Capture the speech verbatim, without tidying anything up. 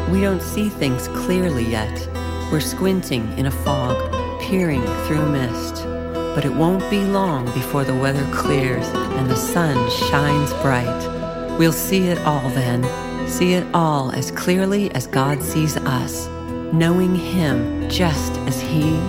We don't see things clearly yet. We're squinting in a fog, peering through a mist. But it won't be long before the weather clears and the sun shines bright. We'll see it all then, see it all as clearly as God sees us, knowing Him just as He